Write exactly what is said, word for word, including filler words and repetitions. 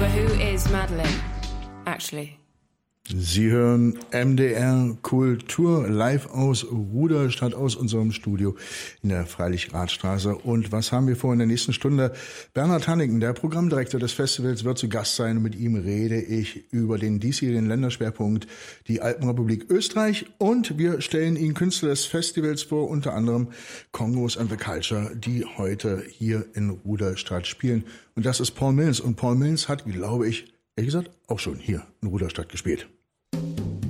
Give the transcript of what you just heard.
but who is Madeline, actually? Sie hören M D R Kultur live aus Ruderstadt, aus unserem Studio in der Freilichtradstraße. Und was haben wir vor in der nächsten Stunde? Bernhard Hanniken, der Programmdirektor des Festivals, wird zu Gast sein. Und mit ihm rede ich über den diesjährigen Länderschwerpunkt, die Alpenrepublik Österreich. Und wir stellen Ihnen Künstler des Festivals vor, unter anderem Congos and the Culture, die heute hier in Ruderstadt spielen. Und das ist Paul Mills. Und Paul Mills hat, glaube ich, ehrlich gesagt, auch schon hier in Ruderstadt gespielt.